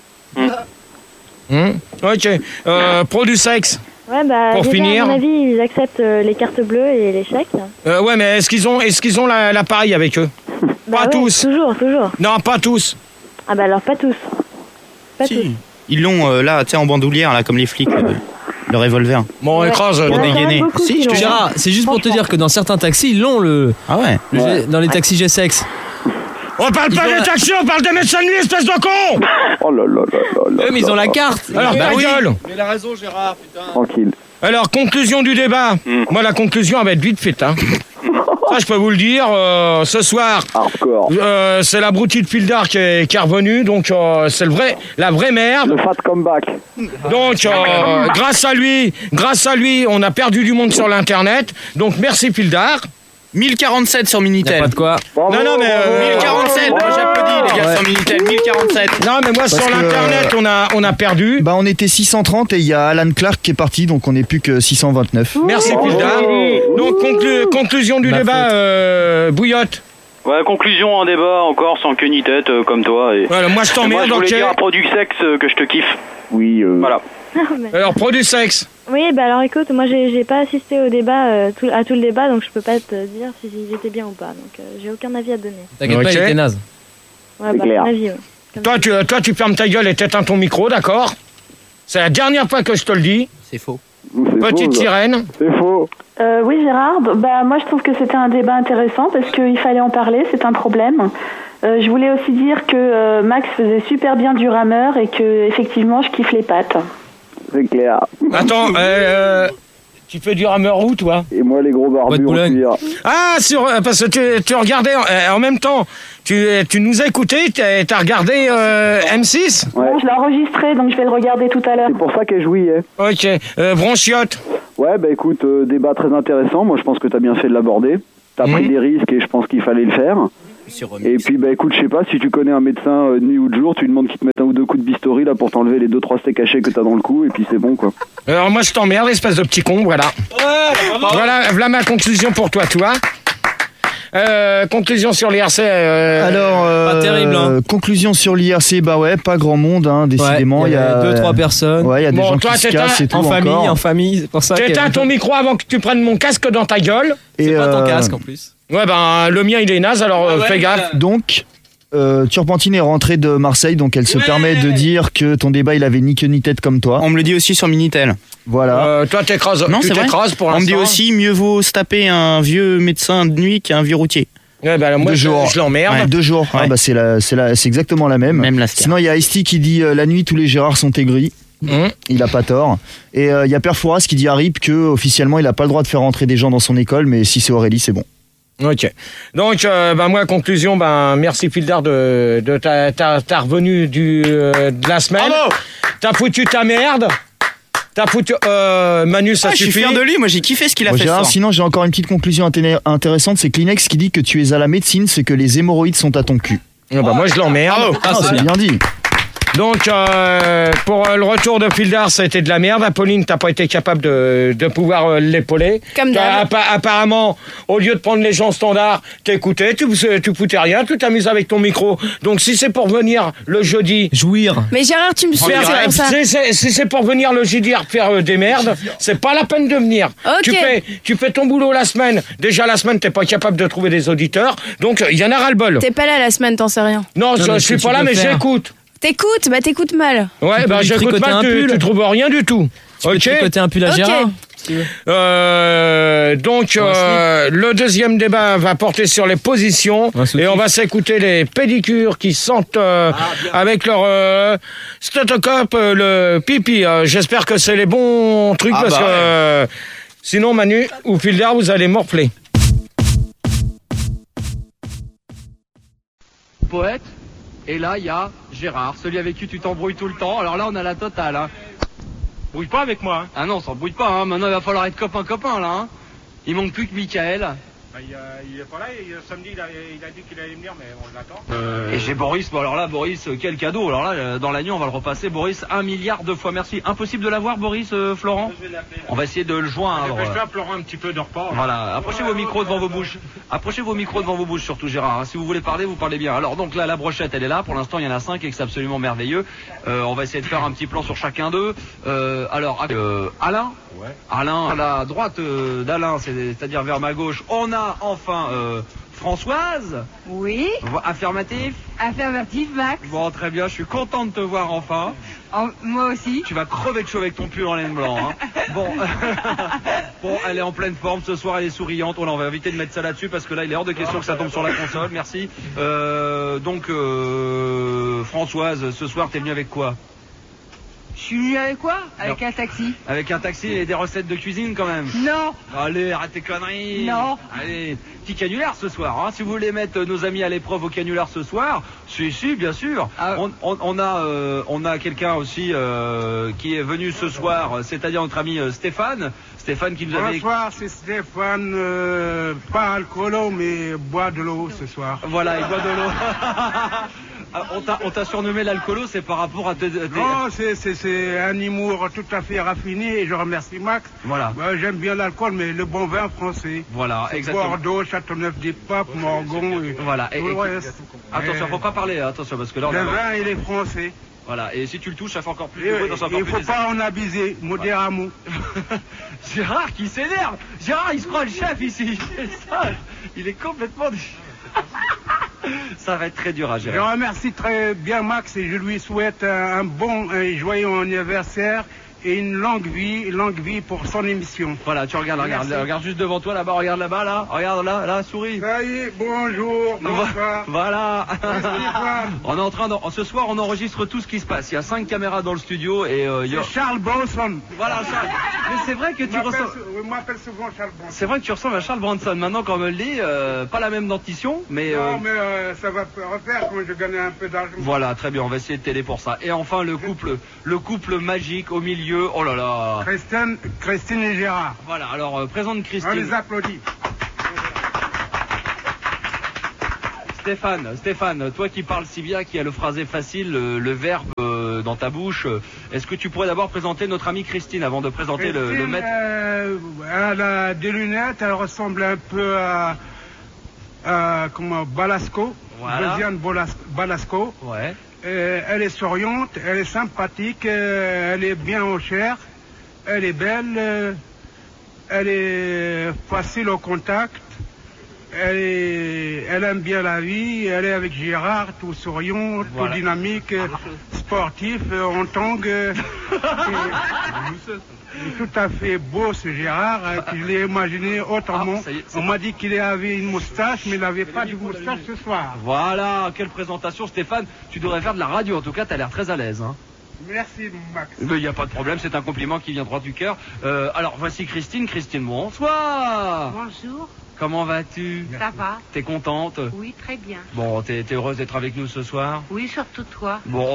Ok. Pro du sexe. Ouais, bah, pour déjà, finir. à mon avis, ils acceptent les cartes bleues et les chèques. Ouais, mais est-ce qu'ils ont l'appareil avec eux? Pas tous. Toujours. Non, pas tous. Ah bah alors pas tous. Pas tous. Ils l'ont là, tu sais, en bandoulière, là, comme les flics, le revolver. Bon, on écrase. Pour dégainer. Si, je te dirais, c'est juste pour te dire que dans certains taxis, ils l'ont Ah ouais. dans les taxis G-Sex. On parle pas des taxis, on parle des médecins de nuit, espèce de con! Oh là là là là. Mais ils ont la carte. Alors, ta gueule! Mais il a raison, Gérard, putain. Tranquille. Alors, conclusion du débat. Moi, la conclusion, elle va être vite faite. Hein. Ça, je peux vous le dire. Ce soir, c'est l'abruti de Pildar qui est revenu. Donc, c'est la vraie merde. Le fat comeback. Donc, grâce à lui, on a perdu du monde sur l'Internet. Donc, merci Pildar. 1047 sur Minitel. Pas de quoi. Non, mais 1047, j'applaudis les gars sur Minitel, 1047. Non, mais moi sur l'internet, on a perdu. Bah, on était 630 et il y a Alan Clark qui est parti, donc on n'est plus que 629. Merci Pildar. Donc conclusion du débat, Bouillotte. Ouais, conclusion, un débat encore sans queue ni tête, comme toi. Et... Voilà, moi je t'emmerde. Moi, je voulais dire à Produit Sexe que je te kiffe. Oui. Voilà. Alors, Produit Sexe. Oui, bah alors écoute, moi j'ai pas assisté au débat, à tout le débat, donc je peux pas te dire si j'étais bien ou pas. Donc j'ai aucun avis à donner. T'inquiète pas, il était naze. Ouais, bah mon avis, Toi, tu fermes ta gueule et t'éteins ton micro, d'accord? C'est la dernière fois que je te le dis. C'est faux. Petite sirène. C'est faux. Oui, Gérard. Bah, moi, je trouve que c'était un débat intéressant parce qu'il fallait en parler. C'est un problème. Je voulais aussi dire que Max faisait super bien du rameur et que effectivement, je kiffe les pattes. C'est clair. Attends, tu fais du rameur où, toi? Et moi, les gros barbus en cuir. Ah, parce que tu regardais en même temps. Tu nous as écouté, t'as regardé M6? Ouais. Bon, je l'ai enregistré, donc je vais le regarder tout à l'heure. C'est pour ça qu'elle jouit. Ok. Bronchiotte. Ouais, bah écoute, débat très intéressant. Moi, je pense que t'as bien fait de l'aborder. T'as pris des risques et je pense qu'il fallait le faire. Et puis, bah écoute, je sais pas, si tu connais un médecin de nuit ou de jour, tu lui demandes qu'il te mette un ou deux coups de bistouri là pour t'enlever les 2-3 steaks hachés que t'as dans le cou et puis c'est bon, quoi. Alors moi, je t'emmerde, espèce de petit con, voilà. Voilà ma conclusion pour toi. Conclusion sur l'IRC. Pas terrible. Hein. Conclusion sur l'IRC, bah ouais, pas grand monde, hein, décidément. Ouais, il y a 2-3 personnes. Ouais, il y a des gens qui se cassent et tout. En famille, c'est pour ça. T'éteins ton micro avant que tu prennes mon casque dans ta gueule. C'est pas ton casque en plus. Ouais, ben le mien il est naze, alors fais gaffe. Donc, Turpentine est rentrée de Marseille, donc elle se permet de dire que ton débat il avait ni queue ni tête comme toi. On me le dit aussi sur Minitel. Voilà. Toi t'écrases. Non, tu c'est vrai. t'écrases pour l'instant. On me dit aussi mieux vaut se taper un vieux médecin de nuit qu'un vieux routier. Ouais, bah, moi, 2 jours. Je l'emmerde. Ouais, 2 jours. Ouais. Ah, bah, c'est exactement la même. Même la Sinon, il y a Isti qui dit la nuit, tous les Gérards sont aigris. Il a pas tort. Et il y a Perfouras qui dit à Rip que officiellement il a pas le droit de faire rentrer des gens dans son école, mais si c'est Aurélie, c'est bon. Ok. Donc, moi, conclusion, merci Fildar de ta revenue de la semaine. Bravo. T'as foutu ta merde. T'as foutu. Manu, ça suffit. Je suis fier de lui, moi j'ai kiffé ce qu'il a fait. Gérard, sinon, j'ai encore une petite conclusion intéressante, c'est Kleenex qui dit que tu es à la médecine, c'est que les hémorroïdes sont à ton cul. Moi, je l'emmerde. C'est bien dit. Donc, pour le retour de Fildar, ça a été de la merde. Apolline, t'as pas été capable de pouvoir l'épauler. Comme d'hab. Apparemment, au lieu de prendre les gens standards, t'écoutais, tu foutais rien, tu t'amuses avec ton micro. Donc, si c'est pour venir le jeudi... Jouir. Mais Gérard, tu me suis comme ça. Si c'est pour venir le jeudi faire des merdes, c'est pas la peine de venir. Okay. Tu fais ton boulot la semaine. Déjà, la semaine, t'es pas capable de trouver des auditeurs. Donc, il y en a ras-le-bol. T'es pas là la semaine, t'en sais rien. Non, je suis pas là, mais j'écoute. T'écoutes mal. Ouais, j'écoute mal, tu trouves rien du tout. Tu peux tricoter un pull à Gérard. Donc, le deuxième débat va porter sur les positions et on va s'écouter les pédicures qui sentent avec leur stéthoscope le pipi. J'espère que c'est les bons trucs parce que sinon, Manu ou Fildar, vous allez morfler. Poète. Et là, il y a Gérard, celui avec qui tu t'embrouilles tout le temps. Alors là, on a la totale. Hein. Brouille pas avec moi. Hein. Ah non, on s'embrouille pas. Hein. Maintenant, il va falloir être copain là. Hein. Il manque plus que Michael. Il est pas là. Samedi, il a dit qu'il allait venir, mais on l'attend. Et j'ai Boris. Bon, alors là, Boris, quel cadeau. Alors là, dans la nuit, on va le repasser. Boris, 1 milliard de fois merci. Impossible de l'avoir, Boris, Florent. On va essayer de le joindre. Dépêche-toi, Florent, un petit peu de repos. Voilà. Approchez vos micros devant vos bouches. Approchez vos micros devant vos bouches, surtout Gérard. Hein. Si vous voulez parler, vous parlez bien. Alors donc là, la brochette, elle est là. Pour l'instant, il y en a 5 et c'est absolument merveilleux. On va essayer de faire un petit plan sur chacun d'eux. Alors, Alain. Ouais. Alain, à la droite d'Alain, c'est-à-dire vers ma gauche, on a enfin Françoise. Oui. Affirmatif. Affirmatif, Max. Bon, très bien, je suis content de te voir enfin. Moi aussi. Tu vas crever de chaud avec ton pull en laine blanc. Hein. Bon. Bon, elle est en pleine forme, ce soir elle est souriante. On va éviter de mettre ça là-dessus parce que là il est hors de question que ça tombe sur la console, merci. Donc, Françoise, ce soir t'es venue avec quoi? Je suis venu avec quoi? Avec un taxi. Avec un taxi et des recettes de cuisine quand même? Non. Allez, arrête tes conneries. Non. Allez, petit canular ce soir. Hein. Si vous voulez mettre nos amis à l'épreuve au canular ce soir, si, bien sûr. Ah. On a quelqu'un aussi qui est venu ce soir, c'est-à-dire notre ami Stéphane. Stéphane qui nous avait... Bonsoir, c'est Stéphane, pas alcoolo, mais boit de l'eau ce soir. Voilà, il boit de l'eau. On t'a surnommé l'alcoolo, c'est par rapport à tes... Non, c'est un humour tout à fait raffiné et je remercie Max. Voilà. J'aime bien l'alcool, mais le bon vin français. Voilà, exactement. Bordeaux, Châteauneuf-des-Papes, Morgon et voilà. tout le reste. Attention, faut pas parler, attention, parce que là... Le vin, il est français. Voilà, et si tu le touches, ça fait encore plus de bruit, il ne faut pas en abuser, modérément. Gérard qui s'énerve. Gérard, il se croit le chef ici. Il est complètement... Ça va être très dur à gérer. Je remercie très bien Max et je lui souhaite un bon et joyeux anniversaire et une longue vie pour son émission. Voilà, tu regardes juste devant toi là-bas, regarde là-bas, là, regarde là, souris. Ça y est, bonjour, bonsoir. Voilà. On est en train ce soir, on enregistre tout ce qui se passe. Il y a 5 caméras dans le studio et c'est Charles Bronson. Voilà, Charles. Mais c'est vrai que tu ressembles. On m'appelle souvent Charles Bronson. C'est vrai que tu ressembles à Charles Bronson. Maintenant, quand on me le dit, pas la même dentition, mais. Non, mais ça va refaire quand je gagne un peu d'argent. Voilà, très bien. On va essayer de t'aider pour ça. Et enfin, le couple magique au milieu. Oh là là. Christine et Gérard. Voilà. Alors, présente Christine. On les applaudit. Stéphane, toi qui parles si bien, qui a le phrasé facile, le verbe dans ta bouche, est-ce que tu pourrais d'abord présenter notre amie Christine avant de présenter le maître? Elle a des lunettes, elle ressemble un peu à Balasco, voilà. Josiane Balasco. Ouais. Elle est souriante, elle est sympathique, elle est bien en chair, elle est belle, elle est facile au contact. Elle aime bien la vie, elle est avec Gérard, tout souriant, voilà. Tout dynamique, sportif, en tangue. Tout à fait beau ce Gérard, je l'ai imaginé autrement. On m'a dit qu'il avait une moustache, mais il n'avait pas de moustache ce soir. Voilà, quelle présentation Stéphane, tu devrais faire de la radio, en tout cas tu as l'air très à l'aise. Hein. Merci Max. Il n'y a pas de problème, c'est un compliment qui vient droit du cœur. Alors voici Christine, bonsoir. Bonjour. Comment vas-tu? Ça va. T'es contente? Oui, très bien. Bon, t'es heureuse d'être avec nous ce soir? Oui, surtout toi. Bon,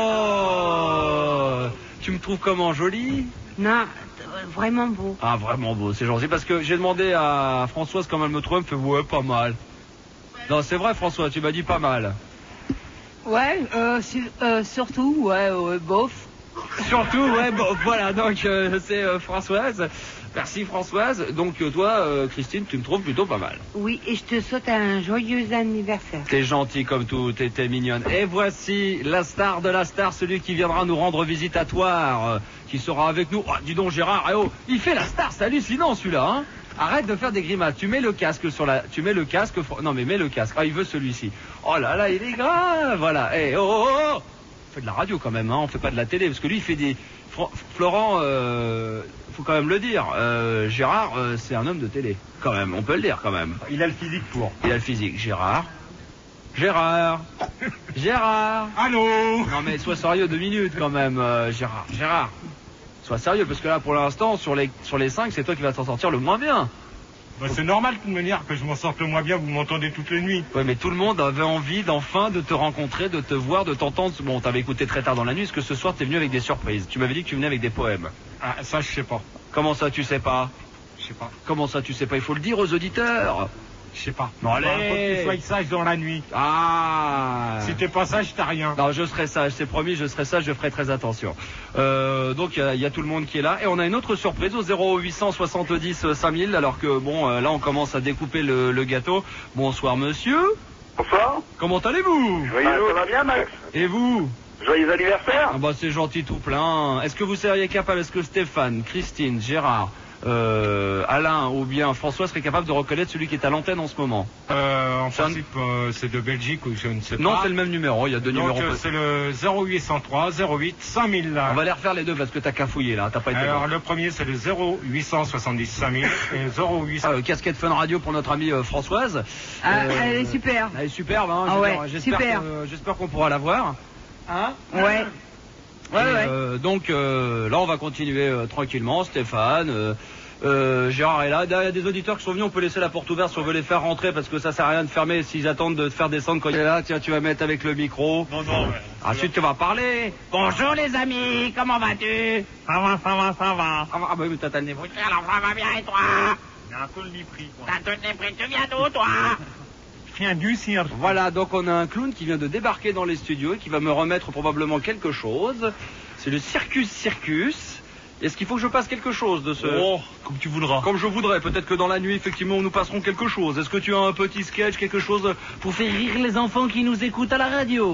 tu me trouves comment, jolie? Non, vraiment beau. Ah, vraiment beau, c'est gentil. Parce que j'ai demandé à Françoise comment elle me trouvait, elle me fait ouais, pas mal. Non, c'est vrai François, tu m'as dit pas mal. Ouais, surtout, ouais, bof. Surtout, ouais, bof, voilà, donc c'est Françoise. Merci Françoise. Donc toi, Christine, tu me trouves plutôt pas mal. Oui, et je te souhaite un joyeux anniversaire. T'es gentille comme tout, t'es mignonne. Et voici la star de la star, celui qui viendra nous rendre visite à Toire, qui sera avec nous. Oh, dis donc Gérard, il fait la star, c'est hallucinant celui-là, hein. Arrête de faire des grimaces. Tu mets le casque Non mais mets le casque. Ah, il veut celui-ci. Oh là là, il est grave. Voilà. On fait de la radio quand même, hein. On fait pas de la télé parce que lui il fait des. Florent, faut quand même le dire. Gérard, c'est un homme de télé. Quand même, on peut le dire quand même. Il a le physique pour. Il a le physique. Gérard. Allô. Non mais sois sérieux 2 minutes quand même, Gérard. Sois sérieux parce que là pour l'instant sur les 5 c'est toi qui vas t'en sortir le moins bien. Bah, c'est normal de toute manière que je m'en sorte le moins bien, vous m'entendez toutes les nuits. Ouais mais tout le monde avait envie d'enfin de te rencontrer, de te voir, de t'entendre. Bon, t'avais écouté très tard dans la nuit, est-ce que ce soir t'es venu avec des surprises? Tu m'avais dit que tu venais avec des poèmes. Ah ça je sais pas. Comment ça tu sais pas? Je sais pas. Comment ça tu sais pas? Il faut le dire aux auditeurs. Je sais pas. Non, allez. Faut que tu sois sage dans la nuit. Ah. Si t'es pas sage, t'as rien. Non, je serai sage, c'est promis, je serai sage, je ferai très attention. Donc il y a tout le monde qui est là et on a une autre surprise au 0870 5000 alors que bon là on commence à découper le gâteau. Bonsoir monsieur. Bonsoir. Comment allez-vous? Ça va bien Max. Et vous? Joyeux anniversaire. Ah bah c'est gentil tout plein. Est-ce que vous seriez capable, est-ce que Stéphane, Christine, Gérard, Alain ou bien François serait capable de reconnaître celui qui est à l'antenne en ce moment? En principe, c'est de Belgique ou je ne sais pas. Non, c'est le même numéro, il y a 2 numéros. C'est le 0803 08 5000. On va les refaire les deux parce que t'as cafouillé là, t'as pas été Alors bon. le premier c'est le 0870 5000 et 0800. Casquette Fun Radio pour notre amie Françoise. Elle est super. Elle est superbe, hein. Ah ouais, J'espère qu'on pourra la voir. Hein? Ouais. Donc là on va continuer tranquillement. Stéphane, Gérard est là. Il y a des auditeurs qui sont venus, on peut laisser la porte ouverte si on veut les faire rentrer parce que ça sert à rien de fermer s'ils attendent de te faire descendre quand il est là. Tiens, tu vas mettre avec le micro. Non. Ensuite tu vas parler. Bonjour les amis, comment vas-tu? Ça va. Ah bah oui, mais t'as le nez pris. Alors ça va bien et toi? J'ai un peu le nez pris. T'as tout le nez pris, tu viens d'où toi? Je viens du cirque. Voilà, donc on a un clown qui vient de débarquer dans les studios et qui va me remettre probablement quelque chose. C'est le Circus. Est-ce qu'il faut que je passe quelque chose de ce... Oh, comme tu voudras. Comme je voudrais. Peut-être que dans la nuit, effectivement, nous passerons quelque chose. Est-ce que tu as un petit sketch, quelque chose pour faire rire les enfants qui nous écoutent à la radio?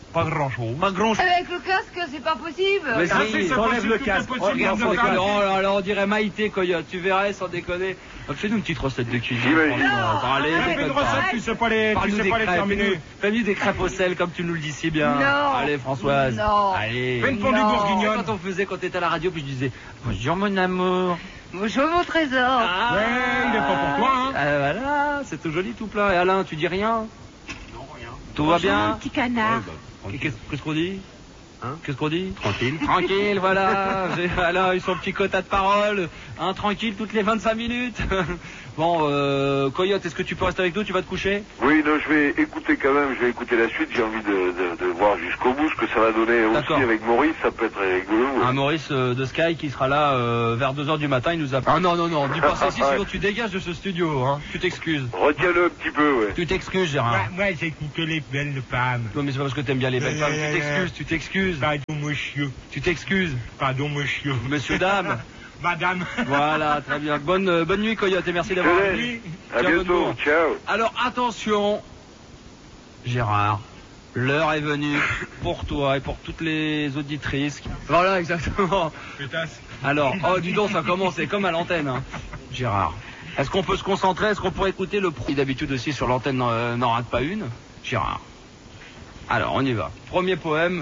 Pas grand-chose. Pas grand-chose. Avec le casque, c'est pas possible. Mais Ah, si, c'est t'enlèves le casque. Regarde, Oh là là, on dirait Maïté, Coyote. Tu verrais, sans déconner. Fais-nous une petite recette de cuisine. Franchement. Allez, fais une recette, tu sais pas les terminer. Fais-nous des crêpes au sel, comme tu nous le dis si bien. Non. Allez, Françoise. Non. Allez. Fais une fondue bourguignonne. Quand on faisait, quand t'étais à la radio, puis je disais, bonjour mon amour. Bonjour mon trésor. Ah, Ouais, il est pas pour toi, hein. Voilà, c'est tout joli, tout plein. Et Alain, tu dis rien? Non, rien. Tout va bien? Mon petit canard. Qu'est-ce qu'on dit? Hein? Qu'est-ce qu'on dit? Tranquille. Tranquille, voilà. Alain a eu son petit quota de parole. Hein, tranquille toutes les 25 minutes. Bon, Coyote, est-ce que tu peux rester avec nous? Tu vas te coucher? Oui, non, je vais écouter quand même, je vais écouter la suite, j'ai envie de voir jusqu'au bout ce que ça va donner aussi avec Maurice, ça peut être rigolo. Un Maurice de Sky qui sera là vers 2h du matin, il nous appelle. Ah non, dis pas ça ici, sinon tu dégages de ce studio, hein. Tu t'excuses. Retiens-le un petit peu, ouais. Tu t'excuses, Gérard. Moi, j'écoute que les belles femmes. Non, mais c'est pas parce que t'aimes bien les belles femmes, tu t'excuses. Pardon, monsieur. Tu t'excuses. Pardon, monsieur. Monsieur, dame. Madame. Voilà, très bien. Bonne nuit, Coyote, et merci d'avoir venu. À bientôt, ciao. Alors, attention, Gérard, l'heure est venue pour toi et pour toutes les auditrices. Voilà, exactement. Pétasse. Alors, oh, dis donc, ça commence, c'est comme à l'antenne, hein. Gérard, est-ce qu'on peut se concentrer? Est-ce qu'on pourrait écouter le pro? D'habitude aussi, sur l'antenne, n'en rate pas une. Gérard. Alors, on y va. Premier poème.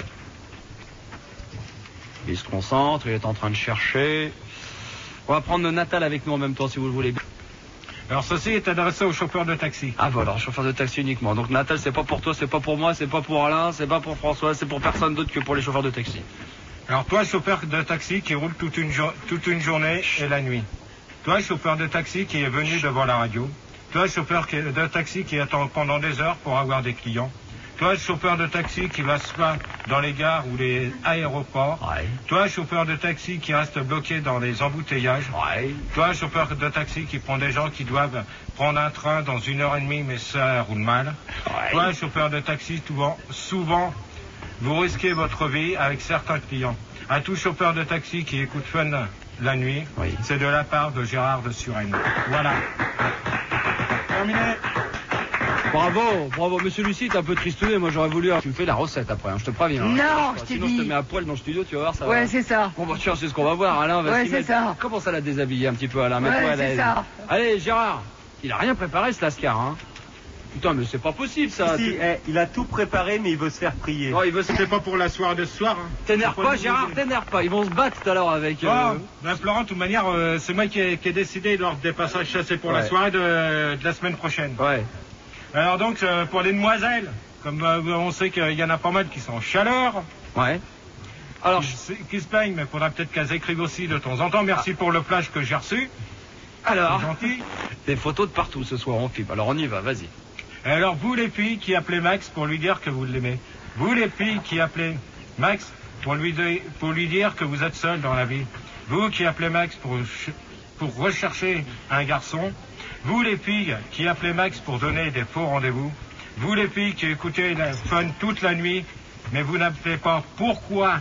Il se concentre, il est en train de chercher. On va prendre Natal avec nous en même temps, si vous le voulez. Alors, ceci est adressé au chauffeur de taxi. Ah voilà, chauffeur de taxi uniquement. Donc Natal, c'est pas pour toi, c'est pas pour moi, c'est pas pour Alain, c'est pas pour François, c'est pour personne d'autre que pour les chauffeurs de taxi. Alors, toi, chauffeur de taxi qui roule toute une journée et la nuit. Toi, chauffeur de taxi qui est venu devant la radio. Toi, chauffeur de taxi qui attend pendant des heures pour avoir des clients. Toi, chauffeur de taxi qui va se faire dans les gares ou les aéroports. Ouais. Toi, chauffeur de taxi qui reste bloqué dans les embouteillages. Ouais. Toi, chauffeur de taxi qui prend des gens qui doivent prendre un train dans 1h30 mais ça roule mal. Ouais. Toi, chauffeur de taxi, souvent, vous risquez votre vie avec certains clients. À tout chauffeur de taxi qui écoute Fun la nuit, oui. C'est de la part de Gérard de Suresnes. Voilà. Terminé. Bravo, monsieur Lucie, t'es un peu tristouné, moi j'aurais voulu... Tu me fais la recette après, hein, je te préviens. Hein. Non, je t'ai dit. Sinon je te mets à poil dans le studio, tu vas voir, ça va. Ouais, c'est ça. Bon, bah tiens, c'est ce qu'on va voir, Alain. Ouais, c'est ça. Commence à la déshabiller un petit peu, Alain. Ouais, c'est ça. Allez, Gérard, il a rien préparé, ce Lascar, hein. Putain, mais c'est pas possible, ça. Si, il a tout préparé, mais il veut se faire prier. Non, il veut se... C'est pas pour la soirée de ce soir. Hein. T'énerve pas, Gérard, t'énerve pas. Ils vont se battre tout à l'heure avec... Ben, Florent, de toute manière, c'est moi qui ai décidé lors des passages chassés pour la soirée de la semaine prochaine. Ouais. Alors donc, pour les demoiselles, comme on sait qu'il y en a pas mal qui sont en chaleur. Ouais. Alors, qui se plaignent, mais il faudra peut-être qu'elles écrivent aussi de temps en temps. Merci pour le flash que j'ai reçu. Alors, gentil. Des photos de partout ce soir en film. Alors on y va, vas-y. Alors vous les filles qui appelez Max pour lui dire que vous l'aimez. Vous les filles qui appelez Max pour lui dire que vous êtes seul dans la vie. Vous qui appelez Max pour rechercher un garçon. Vous les filles qui appelez Max pour donner des faux rendez-vous. Vous les filles qui écoutez la Fun toute la nuit, mais vous n'appelez pas pourquoi.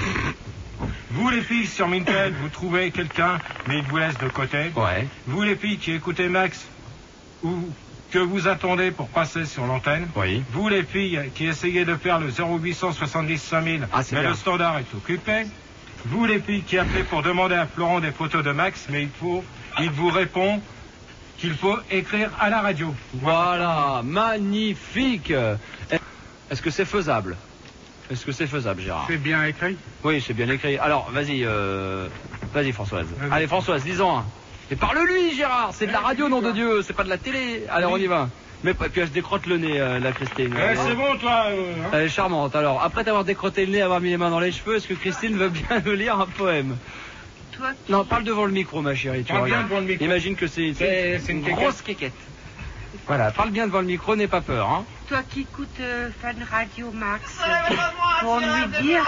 Vous les filles sur Mintel, vous trouvez quelqu'un, mais il vous laisse de côté. Ouais. Vous les filles qui écoutez Max ou que vous attendez pour passer sur l'antenne. Oui. Vous les filles qui essayez de faire le 0870 5000, mais bien. Le standard est occupé. Vous les filles qui appelez pour demander à Florent des photos de Max, mais il vous répond qu'il faut écrire à la radio. Voilà, magnifique. Est-ce que c'est faisable? Est-ce que c'est faisable, Gérard? C'est bien écrit? Oui, c'est bien écrit. Alors, vas-y Françoise. Allez, Françoise, dis-en un. Et parle-lui, Gérard. C'est de la radio, nom de Dieu. C'est pas de la télé. Allez, on y va. Mais puis elle se décrotte le nez, la Christine. C'est bon, toi. Elle est charmante. Alors, après t'avoir décrotté le nez, avoir mis les mains dans les cheveux, est-ce que Christine veut bien nous lire un poème? Non, parle devant le micro, ma chérie. Parle bien devant le micro. Imagine que c'est une grosse quéquette. Voilà, parle bien devant le micro, n'aie pas peur. Hein. Toi qui écoutes Fun Radio, Max, pour lui dire...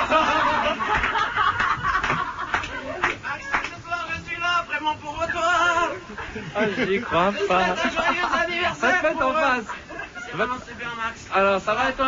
Max, ce soir, je suis là, vraiment pour toi. Ah, j'y crois pas. Joyeux anniversaire. Faites en face. C'est bien, Max. Alors, ça va et toi?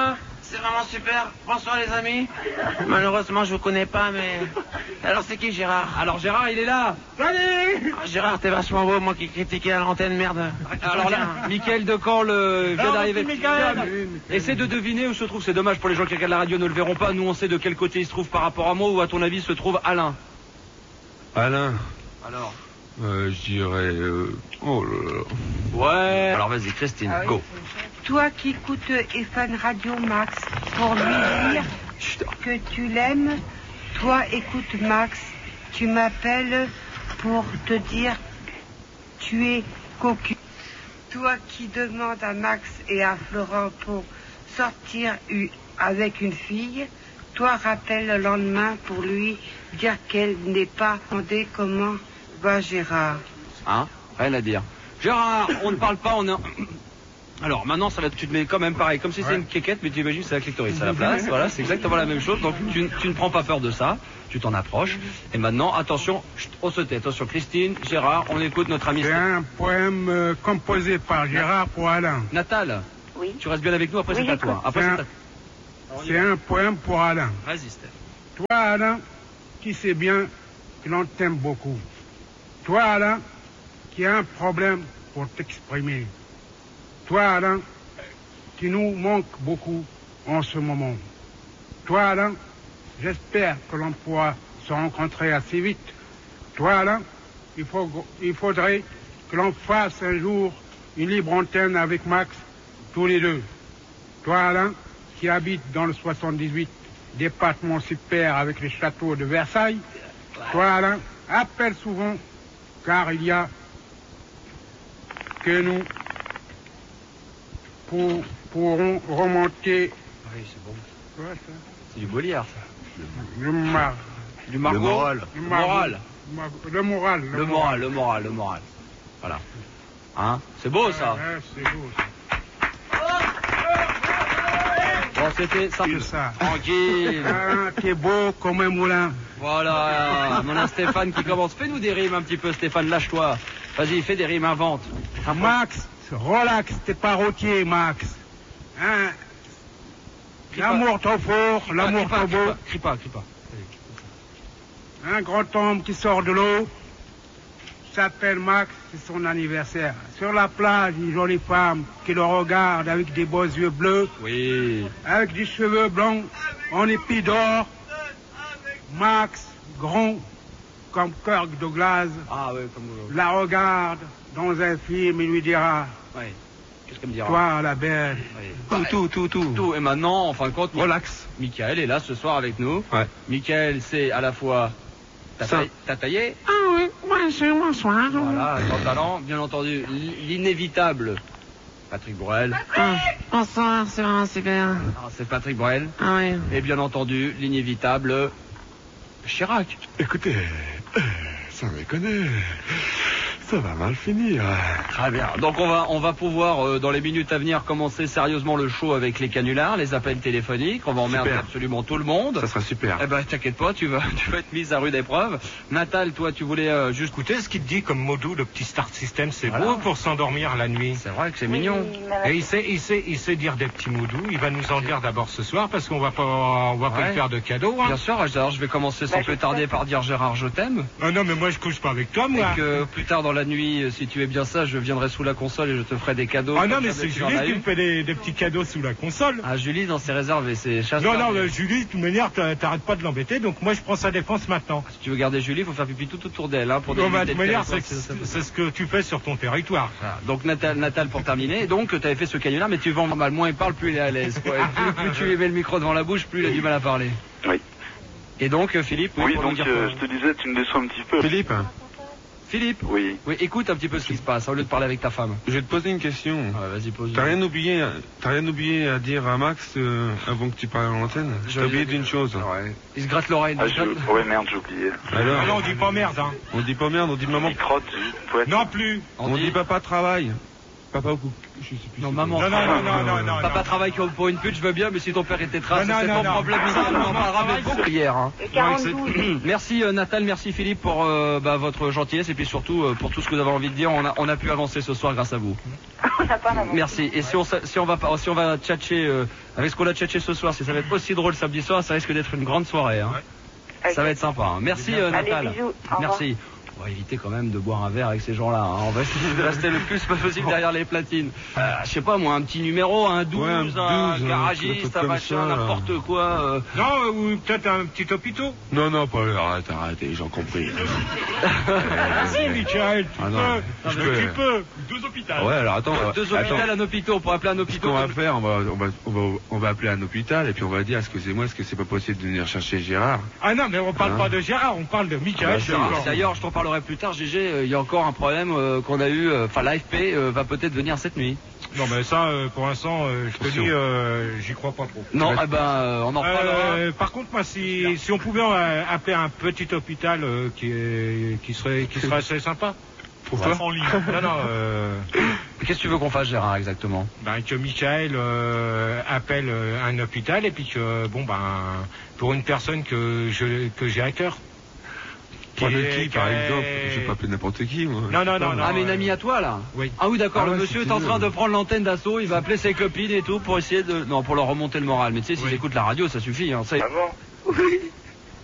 c'est vraiment super. Bonsoir les amis. Malheureusement, je vous connais pas, mais... Alors, c'est qui Gérard? Alors Gérard, il est là. Salut. Gérard, t'es vachement beau, moi qui critiquais à l'antenne, merde. Alors là, Mickaël Decamps vient d'arriver. Essaie de deviner où se trouve. C'est dommage pour les gens qui regardent la radio, ne le verront pas. Nous, on sait de quel côté il se trouve par rapport à moi. Où, à ton avis, se trouve Alain? Alain. Alors je dirais... Oh là là. Ouais. Alors vas-y, Christine, go. Toi qui écoutes Fun Radio Max, pour lui dire que tu l'aimes, toi écoute Max, tu m'appelles pour te dire tu es cocu. Toi qui demandes à Max et à Florent pour sortir avec une fille, toi rappelle le lendemain pour lui dire qu'elle n'est pas demandé comment va Gérard. Hein? Rien à dire. Gérard, on ne parle pas, on est... Alors maintenant ça va, tu te mets quand même pareil, comme si c'était une quéquette, mais tu imagines c'est la clitoris à la place, voilà, c'est exactement la même chose, donc tu ne prends pas peur de ça, tu t'en approches, et maintenant attention, on se tait, attention Christine, Gérard, on écoute notre ami. C'est un poème composé par Gérard pour Alain. Natal, oui. Tu restes bien avec nous, après c'est à toi. C'est un poème pour Alain. Vas-y Steph. Toi Alain, qui sais bien que l'on t'aime beaucoup. Toi Alain, qui a un problème pour t'exprimer. Toi, Alain, qui nous manque beaucoup en ce moment. Toi, Alain, j'espère que l'on pourra se rencontrer assez vite. Toi, Alain, il faudrait que l'on fasse un jour une libre antenne avec Max, tous les deux. Toi, Alain, qui habite dans le 78, département super avec les châteaux de Versailles. Toi, Alain, appelle souvent, car il y a que nous pourront remonter. Oui, c'est bon. Quoi, ça? C'est du Molière, ça. Le moral. Du Margot. Le moral. Le moral. Le moral. Voilà. Hein? C'est beau, ça. Ouais, c'est beau, ça. Bon, c'était simple. Ça. Tranquille. Ah, t'es beau comme un moulin. Voilà. On a Stéphane qui commence. Fais-nous des rimes un petit peu, Stéphane. Lâche-toi. Vas-y, fais des rimes, invente. Max, relax, t'es pas routier, Max. Hein? L'amour trop fort, l'amour trop beau. Crie pas. Un grand homme qui sort de l'eau s'appelle Max, c'est son anniversaire. Sur la plage, une jolie femme qui le regarde avec des beaux yeux bleus. Oui. Avec des cheveux blancs en épis d'or. Max, grand comme Kirk Douglas, la regarde dans un film et lui dira... Oui. Qu'est-ce qu'elle me dira? Toi, la belle. Oui. Tout. Et maintenant, en fin de compte, relax. Mickaël est là ce soir avec nous. Ouais. Mickaël, c'est à la fois... T'as taillé? Ah oui, bonsoir. Voilà, ton talent. Bien entendu, l'inévitable Patrick Bruel. Bonsoir, c'est vraiment super. Ah, c'est Patrick Bruel. Ah oui. Et bien entendu, l'inévitable Chirac. Écoutez, ça me connaît. Ça va mal finir. Très bien. Donc on va pouvoir dans les minutes à venir commencer sérieusement le show avec les canulars, les appels téléphoniques. On va emmerder absolument tout le monde. Ça sera super. Eh ben t'inquiète pas, tu vas être mise à rude épreuve. Natal, toi tu voulais juste écouter ce qu'il te dit comme module, le petit start system, c'est beau pour s'endormir la nuit. C'est vrai que c'est mignon. Et il sait dire des petits moudous. Il va nous en dire d'abord ce soir parce qu'on va pas lui faire de cadeaux. Hein. Bien sûr. Alors je vais commencer sans plus tarder par dire Gérard, je t'aime. Ah non mais moi je couche pas avec toi moi. Et que plus tard dans la nuit, si tu es bien sage, je viendrai sous la console et je te ferai des cadeaux. Ah non mais c'est Julie qui me fait des petits cadeaux sous la console. Ah Julie dans ses réserves et ses chasses. Non mais Julie de toute manière t'arrêtes pas de l'embêter donc moi je prends sa défense maintenant. Si tu veux garder Julie, il faut faire pipi tout autour d'elle hein, pour de toute manière c'est ce que tu fais sur ton territoire. Voilà. Donc Natal pour terminer. Et donc tu avais fait ce canular mais tu vends mal. Moins il parle plus il est à l'aise. Plus tu lui mets le micro devant la bouche, plus il a du mal à parler. Oui. Et donc Philippe. Oui donc je te disais tu me déçois un petit peu. Philippe. Oui. Oui, écoute un petit peu ce qui se passe au lieu de parler avec ta femme. Je vais te poser une question. Ouais, vas-y pose. T'as rien oublié à dire à Max avant que tu parles à l'antenne? J'ai oublié d'une chose. Ouais. Il se gratte l'oreille. Ouais merde, j'ai oublié. Alors non, on dit pas merde hein. On dit pas merde, on dit maman. Non plus. On dit papa travaille. Papa ou je sais plus. Non, maman. Non. Papa travaille pour une pute, je veux bien, mais si ton père était trace, c'est ton problème. On en parlera beaucoup hier. Hein. Merci Natal, merci Philippe pour votre gentillesse et puis surtout pour tout ce que vous avez envie de dire. On a pu avancer ce soir grâce à vous. Merci. Et si on va tchatcher avec ce qu'on a tchatché ce soir, si ça va être aussi drôle samedi soir, ça risque d'être une grande soirée. Hein. Ça va être sympa. Hein. Merci Natal. Allez, bisous. Merci. On va éviter quand même de boire un verre avec ces gens-là. Hein. On va essayer de rester le plus possible derrière les platines. Je sais pas moi, un petit numéro, un 12, un garagiste, un machin, n'importe quoi. Non, ou peut-être un petit hôpital. Non, pas arrête, j'en compris. Si, Michael, tu peux. 2 hôpitaux. Ouais, alors attends. 2 hôpitaux, un hôpital, on pourrait appeler un hôpital. Ce qu'on va faire, on va appeler un hôpital et puis on va dire, excusez-moi, est-ce que c'est pas possible de venir chercher Gérard? Ah non, mais on parle pas de Gérard, on parle de Michael. D'ailleurs, je t'en parlerai plus tard, GG, il y a encore un problème qu'on a eu, l'AFP va peut-être venir cette nuit. Non mais ça, pour l'instant, je te dis, j'y crois pas trop. Non, on en reparlera. Par contre, moi, si on pouvait appeler un petit hôpital qui serait assez sympa. Pour toi en ligne. Non. Qu'est-ce que tu veux qu'on fasse, Gérard, exactement? Que Michael appelle un hôpital et puis que, pour une personne que j'ai à cœur. Par exemple, je vais pas appeler n'importe qui, moi. Non. Ah, mais une amie à toi, là? Oui. Ah oui, d'accord, le monsieur est en train de prendre l'antenne d'assaut, il va appeler ses copines et tout pour essayer pour leur remonter le moral. Mais tu sais, s'ils écoutent la radio, ça suffit, hein. Ah bon? Oui.